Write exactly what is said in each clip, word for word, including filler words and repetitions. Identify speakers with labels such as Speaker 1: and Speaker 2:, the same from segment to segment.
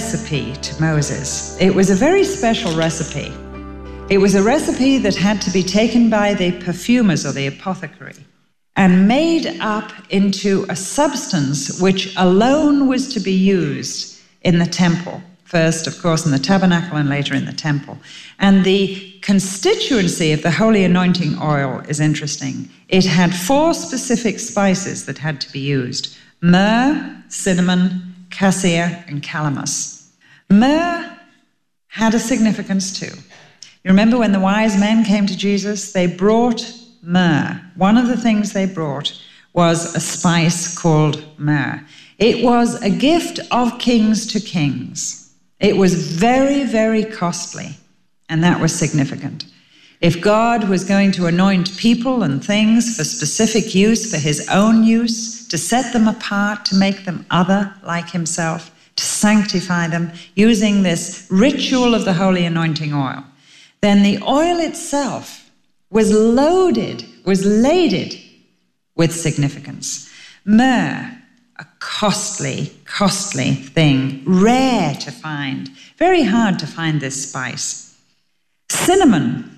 Speaker 1: recipe to Moses. It was a very special recipe. It was a recipe that had to be taken by the perfumers or the apothecary and made up into a substance which alone was to be used in the temple. First, of course, in the tabernacle and later in the temple. And the constituency of the holy anointing oil is interesting. It had four specific spices that had to be used: myrrh, cinnamon, cassia, and calamus. Myrrh had a significance too. You remember when the wise men came to Jesus, they brought myrrh. One of the things they brought was a spice called myrrh. It was a gift of kings to kings. It was very, very costly, and that was significant. If God was going to anoint people and things for specific use, for his own use, to set them apart, to make them other like himself, to sanctify them, using this ritual of the holy anointing oil, then the oil itself was loaded, was laded with significance. Myrrh, a costly, costly thing, rare to find, very hard to find this spice. Cinnamon,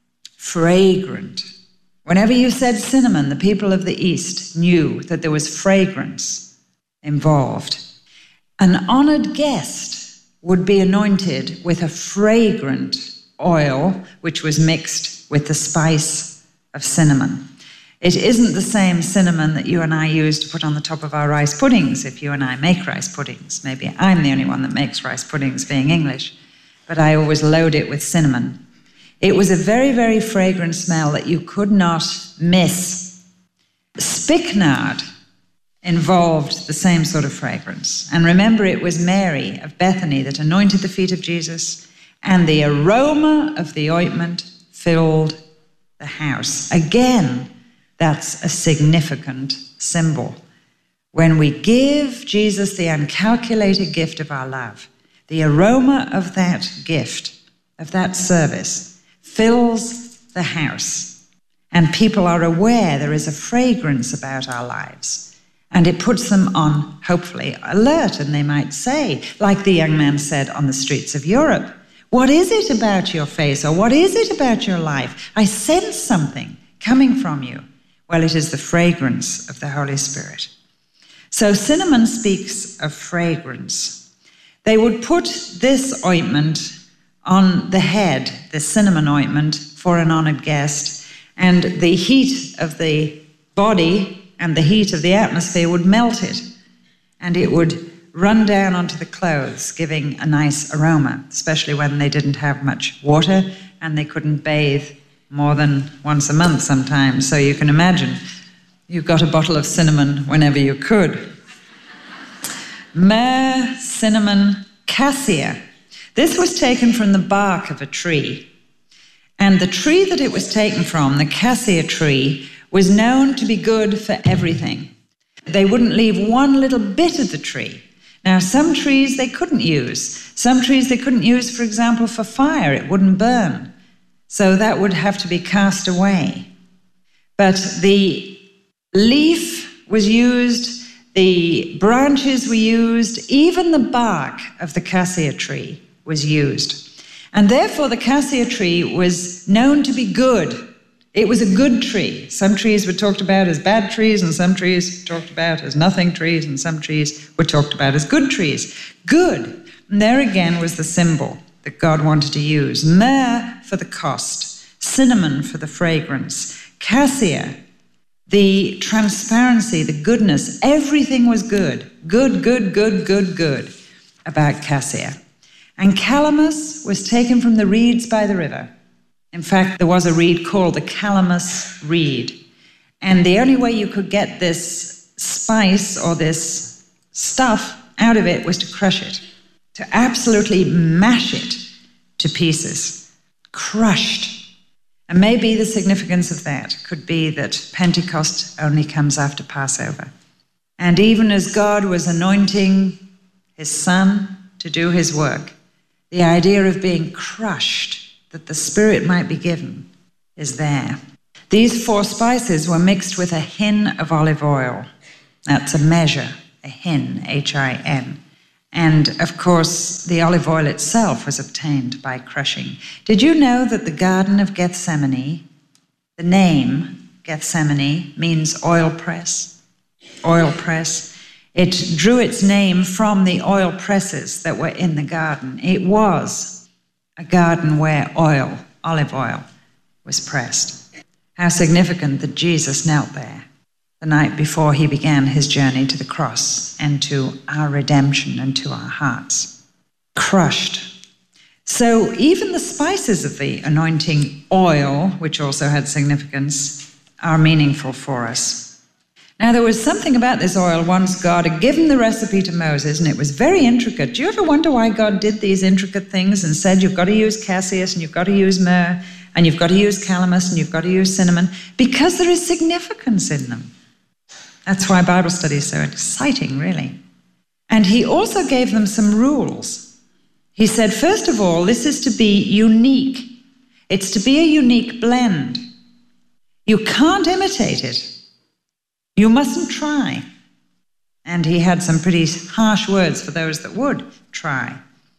Speaker 1: fragrant. Whenever you said cinnamon, the people of the East knew that there was fragrance involved. An honored guest would be anointed with a fragrant oil, which was mixed with the spice of cinnamon. It isn't the same cinnamon that you and I use to put on the top of our rice puddings if you and I make rice puddings. Maybe I'm the only one that makes rice puddings, being English, but I always load it with cinnamon. It was a very, very fragrant smell that you could not miss. Spikenard involved the same sort of fragrance. And remember, it was Mary of Bethany that anointed the feet of Jesus, and the aroma of the ointment filled the house. Again, that's a significant symbol. When we give Jesus the uncalculated gift of our love, the aroma of that gift, of that service, fills the house. And people are aware there is a fragrance about our lives. And it puts them on, hopefully, alert. And they might say, like the young man said on the streets of Europe, "What is it about your face?" Or "What is it about your life? I sense something coming from you." Well, it is the fragrance of the Holy Spirit. So cinnamon speaks of fragrance. They would put this ointment on the head, the cinnamon ointment, for an honored guest, and the heat of the body and the heat of the atmosphere would melt it, and it would run down onto the clothes, giving a nice aroma, especially when they didn't have much water and they couldn't bathe more than once a month sometimes. So you can imagine you got a bottle of cinnamon whenever you could. Myrrh, cinnamon, cassia. This was taken from the bark of a tree. And the tree that it was taken from, the cassia tree, was known to be good for everything. They wouldn't leave one little bit of the tree. Now, some trees they couldn't use. Some trees they couldn't use, for example, for fire. It wouldn't burn. So that would have to be cast away. But the leaf was used, the branches were used, even the bark of the cassia tree was used. And therefore the cassia tree was known to be good. It was a good tree. Some trees were talked about as bad trees, and some trees were talked about as nothing trees, and some trees were talked about as good trees. Good. And there again was the symbol that God wanted to use. Myrrh for the cost, cinnamon for the fragrance, cassia, the transparency, the goodness, everything was good. Good, good, good, good, good about cassia. And calamus was taken from the reeds by the river. In fact, there was a reed called the calamus reed. And the only way you could get this spice or this stuff out of it was to crush it, to absolutely mash it to pieces, crushed. And maybe the significance of that could be that Pentecost only comes after Passover. And even as God was anointing his Son to do his work, the idea of being crushed, that the Spirit might be given, is there. These four spices were mixed with a hin of olive oil. That's a measure, a hin, H I N. And, of course, the olive oil itself was obtained by crushing. Did you know that the Garden of Gethsemane, the name Gethsemane, means oil press? Oil press. It drew its name from the oil presses that were in the garden. It was a garden where oil, olive oil, was pressed. How significant that Jesus knelt there the night before he began his journey to the cross and to our redemption and to our hearts. Crushed. So even the spices of the anointing oil, which also had significance, are meaningful for us. Now, there was something about this oil once God had given the recipe to Moses, and it was very intricate. Do you ever wonder why God did these intricate things and said you've got to use cassia and you've got to use myrrh and you've got to use calamus and you've got to use cinnamon? Because there is significance in them. That's why Bible study is so exciting, really. And he also gave them some rules. He said, first of all, this is to be unique. It's to be a unique blend. You can't imitate it. You mustn't try. And he had some pretty harsh words for those that would try.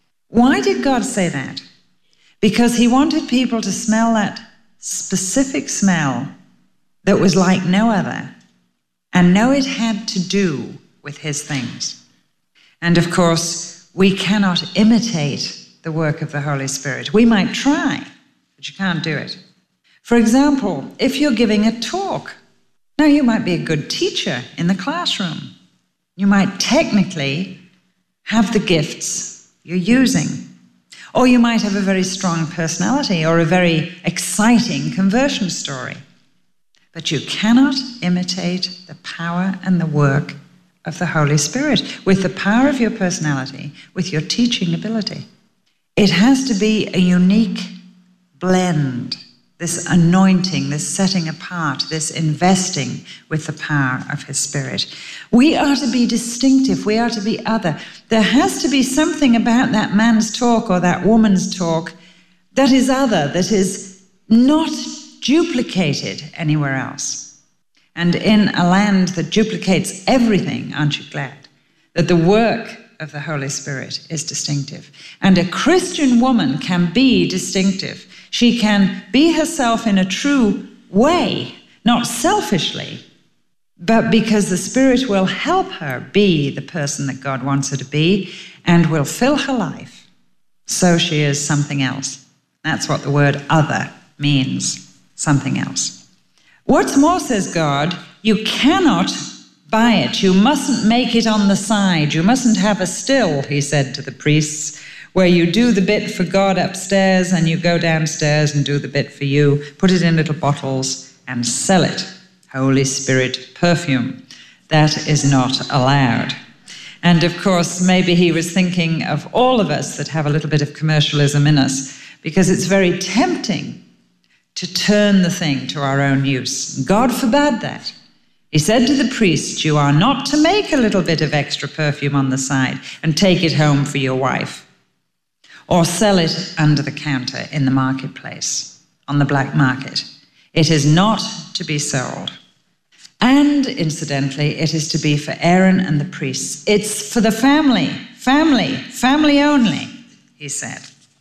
Speaker 1: Why did God say that? Because he wanted people to smell that specific smell that was like no other, and know it had to do with his things. And of course, we cannot imitate the work of the Holy Spirit. We might try, but you can't do it. For example, if you're giving a talk, now you might be a good teacher in the classroom. You might technically have the gifts you're using. Or you might have a very strong personality or a very exciting conversion story. But you cannot imitate the power and the work of the Holy Spirit with the power of your personality, with your teaching ability. It has to be a unique blend, this anointing, this setting apart, this investing with the power of his Spirit. We are to be distinctive. We are to be other. There has to be something about that man's talk or that woman's talk that is other, that is not duplicated anywhere else. And in a land that duplicates everything, aren't you glad that the work of the Holy Spirit is distinctive? And a Christian woman can be distinctive. She can be herself in a true way, not selfishly, but because the Spirit will help her be the person that God wants her to be and will fill her life. So she is something else. That's what the word other means. Something else. What's more, says God, you cannot buy it. You mustn't make it on the side. You mustn't have a still, he said to the priests, where you do the bit for God upstairs and you go downstairs and do the bit for you, put it in little bottles and sell it. Holy Spirit perfume. That is not allowed. And of course, maybe he was thinking of all of us that have a little bit of commercialism in us, because it's very tempting to turn the thing to our own use. God forbade that. He said to the priest, you are not to make a little bit of extra perfume on the side and take it home for your wife, or sell it under the counter in the marketplace, on the black market. It is not to be sold. And incidentally, it is to be for Aaron and the priests. It's for the family, family, family only, he said.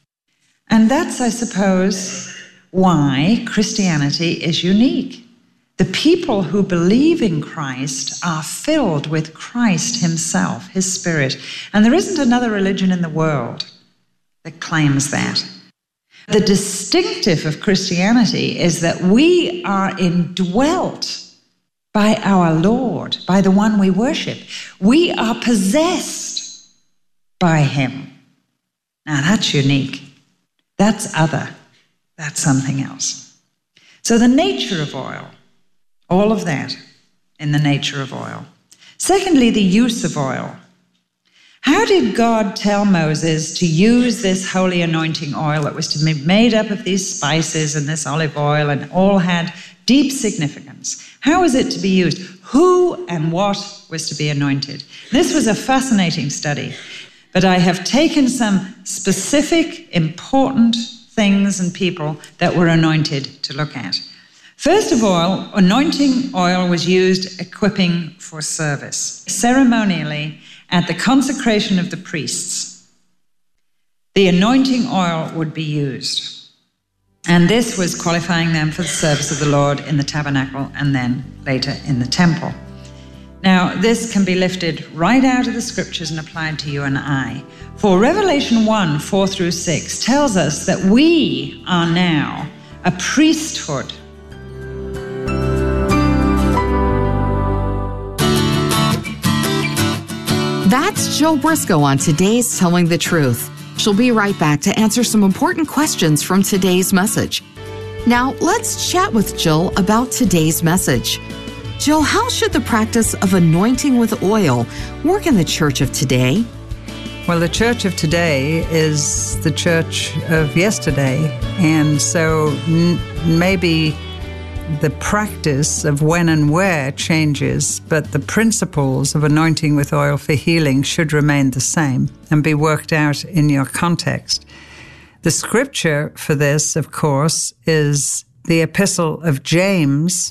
Speaker 1: And that's, I suppose, why Christianity is unique. The people who believe in Christ are filled with Christ himself, his Spirit. And there isn't another religion in the world that claims that. The distinctive of Christianity is that we are indwelt by our Lord, by the one we worship. We are possessed by him. Now that's unique. That's other. That's something else. So the nature of oil, all of that in the nature of oil. Secondly, the use of oil. How did God tell Moses to use this holy anointing oil that was to be made up of these spices and this olive oil and all had deep significance? How was it to be used? Who and what was to be anointed? This was a fascinating study, but I have taken some specific, important things and people that were anointed to look at. First of all, anointing oil was used equipping for service. Ceremonially, at the consecration of the priests, the anointing oil would be used. And this was qualifying them for the service of the Lord in the tabernacle and then later in the temple. Now, this can be lifted right out of the scriptures and applied to you and I. For Revelation one, four through six tells us that we are now a priesthood.
Speaker 2: That's Jill Briscoe on today's Telling the Truth. She'll be right back to answer some important questions from today's message. Now, let's chat with Jill about today's message. Jill, how should the practice of anointing with oil work in the church of today?
Speaker 3: Well, the church of today is the church of yesterday, and so n- maybe the practice of when and where changes, but the principles of anointing with oil for healing should remain the same and be worked out in your context. The scripture for this, of course, is the Epistle of James,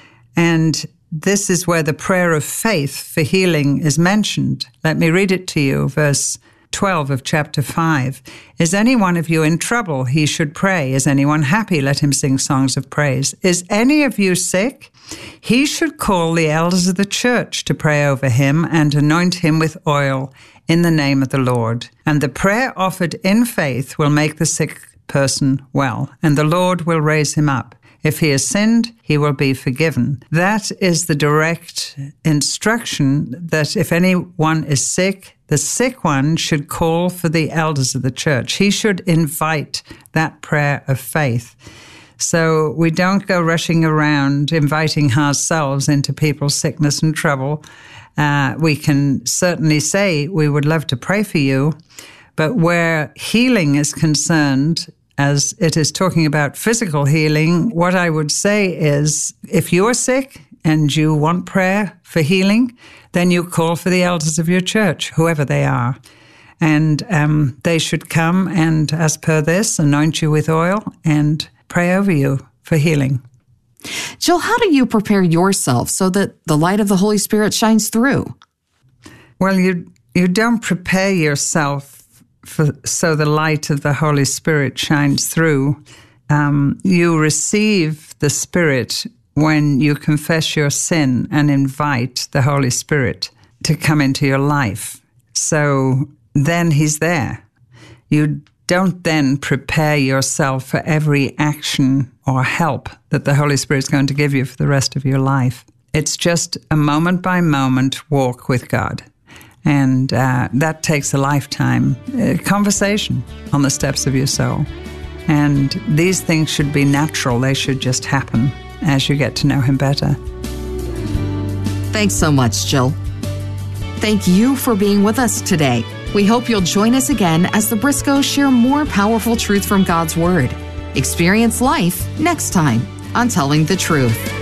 Speaker 3: and this is where the prayer of faith for healing is mentioned. Let me read it to you, verse twelve of chapter five. Is any one of you in trouble? He should pray. Is anyone happy? Let him sing songs of praise. Is any of you sick? He should call the elders of the church to pray over him and anoint him with oil in the name of the Lord. And the prayer offered in faith will make the sick person well, and the Lord will raise him up. If he has sinned, he will be forgiven. That is the direct instruction that if anyone is sick, the sick one should call for the elders of the church. He should invite that prayer of faith. So we don't go rushing around inviting ourselves into people's sickness and trouble. Uh, we can certainly say we would love to pray for you, but where healing is concerned, as it is talking about physical healing, what I would say is if you're sick and you want prayer for healing, then you call for the elders of your church, whoever they are. And um, they should come and, as per this, anoint you with oil and pray over you for healing.
Speaker 2: Jill, how do you prepare yourself so that the light of the Holy Spirit shines through?
Speaker 3: Well, you you don't prepare yourself For, so the light of the Holy Spirit shines through. Um, you receive the Spirit when you confess your sin and invite the Holy Spirit to come into your life. So then he's there. You don't then prepare yourself for every action or help that the Holy Spirit is going to give you for the rest of your life. It's just a moment-by-moment walk with God. And uh, that takes a lifetime uh, conversation on the steps of your soul. And these things should be natural. They should just happen as you get to know him better.
Speaker 2: Thanks so much, Jill. Thank you for being with us today. We hope you'll join us again as the Briscoes share more powerful truth from God's Word. Experience life next time on Telling the Truth.